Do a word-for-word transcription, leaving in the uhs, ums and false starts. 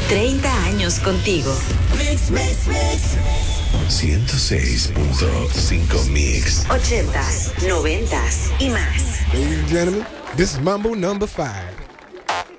treinta años contigo. Mix, mix, mix. ciento seis punto cinco Mix. ochentas, noventas y más. Ladies and gentlemen, this is Mambo number five.